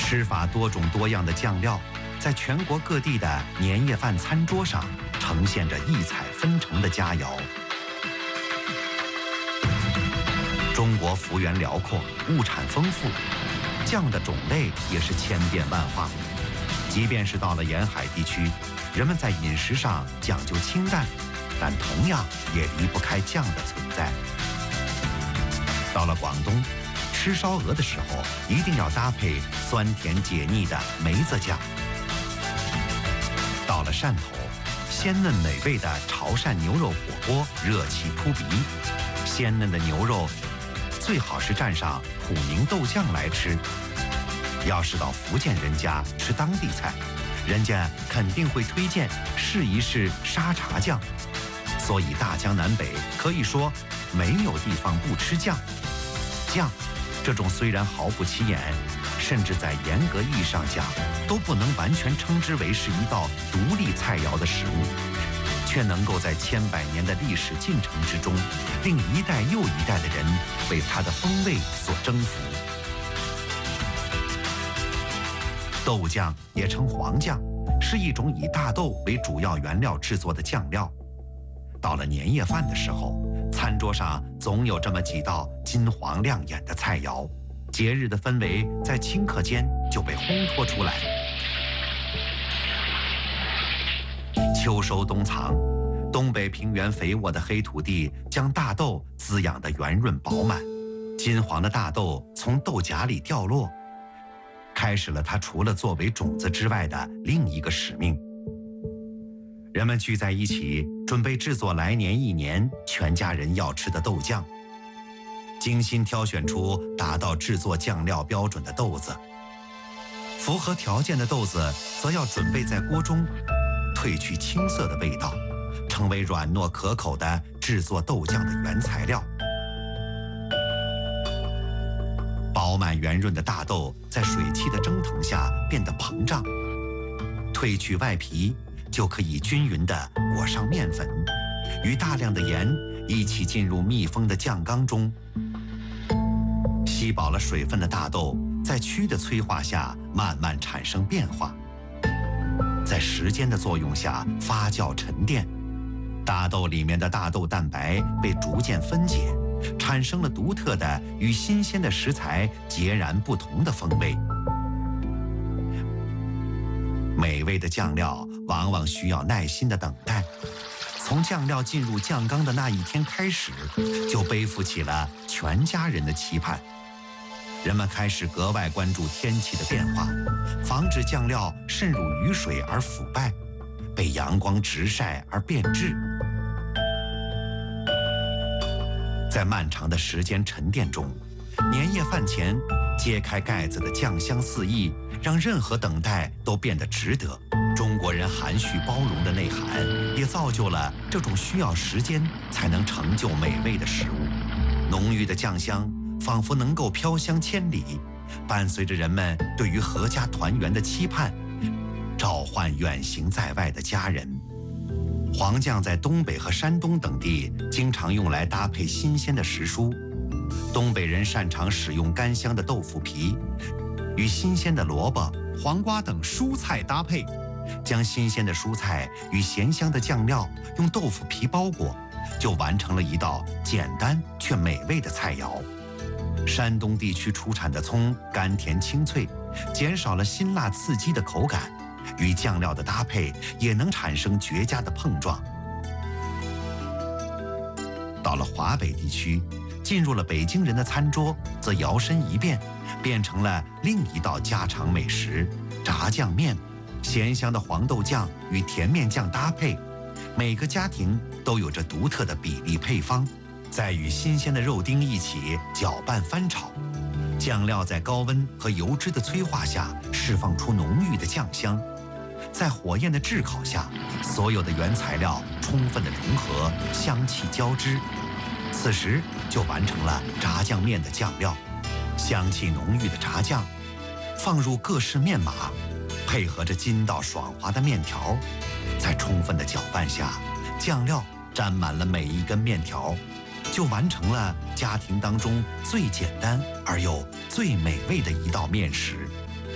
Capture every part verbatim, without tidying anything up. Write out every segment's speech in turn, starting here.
吃法多种多样的酱料，在全国各地的年夜饭餐桌上呈现着异彩纷呈的佳肴。中国幅员辽阔，物产丰富，酱的种类也是千变万化。即便是到了沿海地区，人们在饮食上讲究清淡，但同样也离不开酱的存在。到了广东，吃烧鹅的时候一定要搭配酸甜解腻的梅子酱。到了汕头，鲜嫩美味的潮汕牛肉火锅热气扑鼻，鲜嫩的牛肉最好是蘸上普宁豆酱来吃。要是到福建人家吃当地菜，人家肯定会推荐试一试沙茶酱。所以大江南北可以说没有地方不吃酱。酱这种虽然毫不起眼，甚至在严格意义上讲都不能完全称之为是一道独立菜肴的食物，却能够在千百年的历史进程之中，令一代又一代的人为它的风味所征服。豆酱也称黄酱，是一种以大豆为主要原料制作的酱料。到了年夜饭的时候，餐桌上总有这么几道金黄亮眼的菜肴，节日的氛围在顷刻间就被烘托出来。秋收冬藏，东北平原肥沃的黑土地将大豆滋养得圆润饱满，金黄的大豆从豆荚里掉落，开始了它除了作为种子之外的另一个使命。人们聚在一起，准备制作来年一年全家人要吃的豆酱，精心挑选出达到制作酱料标准的豆子。符合条件的豆子则要准备在锅中褪去青涩的味道，成为软糯可口的制作豆酱的原材料。饱满圆润的大豆在水汽的蒸腾下变得膨胀，褪去外皮就可以均匀地裹上面粉，与大量的盐一起进入密封的酱缸中。吸饱了水分的大豆在曲的催化下慢慢产生变化，在时间的作用下发酵沉淀，大豆里面的大豆蛋白被逐渐分解，产生了独特的与新鲜的食材截然不同的风味。美味的酱料往往需要耐心的等待，从酱料进入酱缸的那一天开始，就背负起了全家人的期盼。人们开始格外关注天气的变化，防止酱料渗入雨水而腐败，被阳光直晒而变质。在漫长的时间沉淀中，年夜饭前揭开盖子的酱香四溢，让任何等待都变得值得。中国人含蓄包容的内涵，也造就了这种需要时间才能成就美味的食物。浓郁的酱香仿佛能够飘香千里，伴随着人们对于阖家团圆的期盼，召唤远行在外的家人。黄酱在东北和山东等地经常用来搭配新鲜的时蔬。东北人擅长使用干香的豆腐皮与新鲜的萝卜、黄瓜等蔬菜搭配，将新鲜的蔬菜与咸香的酱料用豆腐皮包裹，就完成了一道简单却美味的菜肴。山东地区出产的葱甘甜清脆，减少了辛辣刺激的口感，与酱料的搭配也能产生绝佳的碰撞。到了华北地区，进入了北京人的餐桌，则摇身一变，变成了另一道家常美食——炸酱面。咸香的黄豆酱与甜面酱搭配，每个家庭都有着独特的比例配方，再与新鲜的肉丁一起搅拌翻炒，酱料在高温和油脂的催化下释放出浓郁的酱香。在火焰的炙烤下，所有的原材料充分的融合，香气交织，此时就完成了炸酱面的酱料。香气浓郁的炸酱放入各式面码，配合着筋道爽滑的面条，在充分的搅拌下，酱料沾满了每一根面条，就完成了家庭当中最简单而又最美味的一道面食。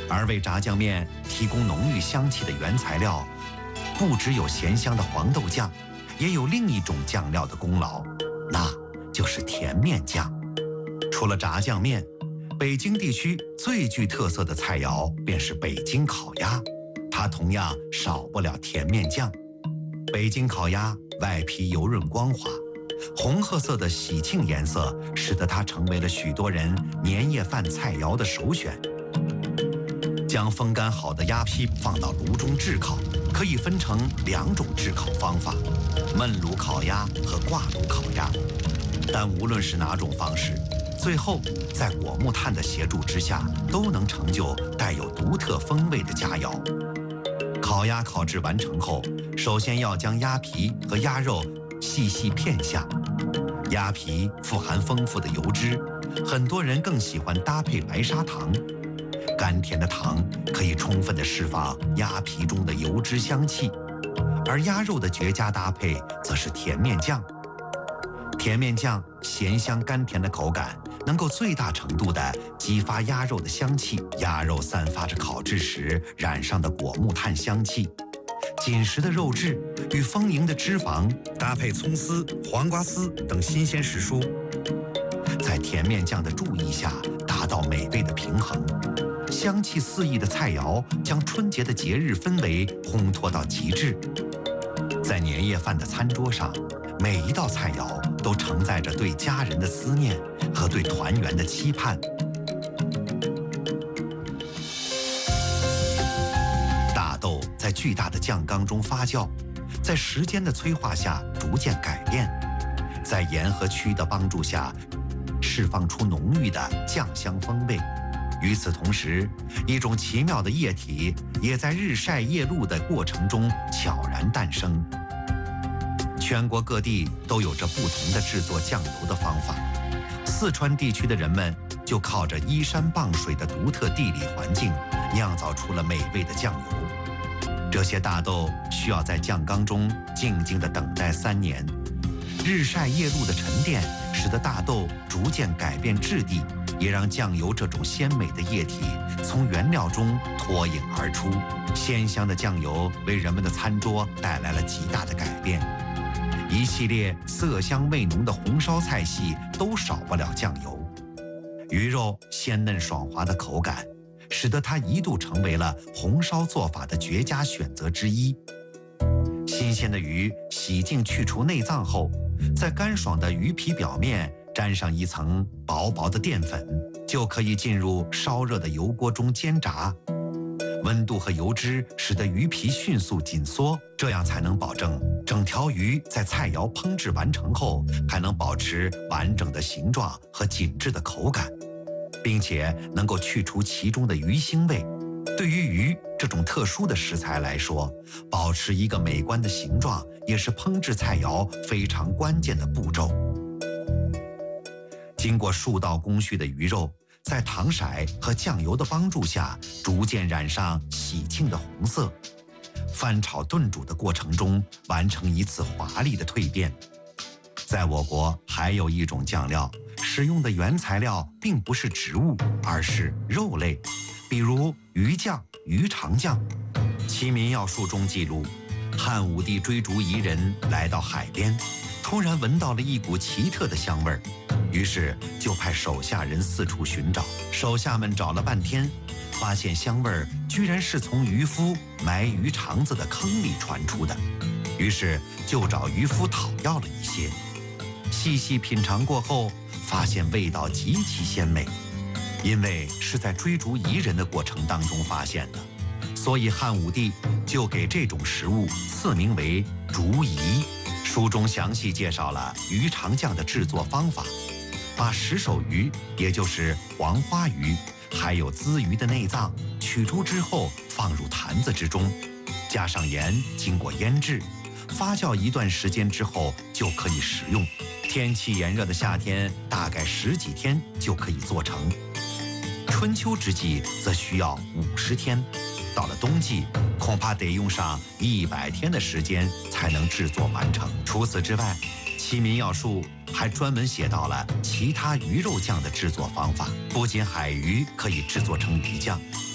而为炸酱面提供浓郁香气的原材料，不只有咸香的黄豆酱，也有另一种酱料的功劳，那就是甜面酱。除了炸酱面，北京地区最具特色的菜肴便是北京烤鸭，它同样少不了甜面酱。北京烤鸭外皮油润光滑，红褐色的喜庆颜色使得它成为了许多人年夜饭菜肴的首选。将风干好的鸭皮放到炉中炙烤，可以分成两种炙烤方法：焖炉烤鸭和挂炉烤鸭。但无论是哪种方式，最后在果木炭的协助之下，都能成就带有独特风味的佳肴。烤鸭烤制完成后，首先要将鸭皮和鸭肉细细片下。鸭皮富含丰富的油脂，很多人更喜欢搭配白砂糖。甘甜的糖可以充分地释放鸭皮中的油脂香气，而鸭肉的绝佳搭配则是甜面酱。甜面酱咸香甘甜的口感能够最大程度地激发鸭肉的香气，鸭肉散发着烤制时染上的果木炭香气，紧实的肉质与丰盈的脂肪搭配葱丝、黄瓜丝等新鲜时蔬，在甜面酱的注意下达到美味的平衡。香气四溢的菜肴将春节的节日氛围烘托到极致。在年夜饭的餐桌上，每一道菜肴都承载着对家人的思念和对团圆的期盼。大豆在巨大的酱缸中发酵，在时间的催化下逐渐改变，在盐和曲的帮助下释放出浓郁的酱香风味。与此同时，一种奇妙的液体也在日晒夜露的过程中悄然诞生。全国各地都有着不同的制作酱油的方法，四川地区的人们就靠着依山傍水的独特地理环境，酿造出了美味的酱油。这些大豆需要在酱缸中静静地等待三年，日晒夜露的沉淀使得大豆逐渐改变质地，也让酱油这种鲜美的液体从原料中脱颖而出。鲜香的酱油为人们的餐桌带来了极大的改变，一系列色香味浓的红烧菜系都少不了酱油。鱼肉鲜嫩爽滑的口感，使得它一度成为了红烧做法的绝佳选择之一。新鲜的鱼洗净去除内脏后，在干爽的鱼皮表面沾上一层薄薄的淀粉，就可以进入烧热的油锅中煎炸。温度和油脂使得鱼皮迅速紧缩，这样才能保证整条鱼在菜肴烹制完成后还能保持完整的形状和紧致的口感，并且能够去除其中的鱼腥味。对于鱼这种特殊的食材来说，保持一个美观的形状也是烹制菜肴非常关键的步骤。经过数道工序的鱼肉，在糖色和酱油的帮助下，逐渐染上喜庆的红色。翻炒炖煮的过程中，完成一次华丽的蜕变。在我国，还有一种酱料，使用的原材料并不是植物，而是肉类，比如鱼酱、鱼肠酱。《齐民要术》中记录，汉武帝追逐彝人来到海边，突然闻到了一股奇特的香味儿。于是就派手下人四处寻找，手下们找了半天，发现香味儿居然是从渔夫埋鱼肠子的坑里传出的，于是就找渔夫讨要了一些。细细品尝过后，发现味道极其鲜美，因为是在追逐彝人的过程当中发现的，所以汉武帝就给这种食物赐名为竹彝。书中详细介绍了鱼肠酱的制作方法。把石首鱼，也就是黄花鱼，还有鲻鱼的内脏取出之后，放入坛子之中，加上盐，经过腌制，发酵一段时间之后就可以食用。天气炎热的夏天，大概十几天就可以做成；春秋之际则需要五十天，到了冬季，恐怕得用上一百天的时间才能制作完成。除此之外，《齐民要术》还专门写到了其他鱼肉酱的制作方法。不仅海鱼可以制作成鱼酱，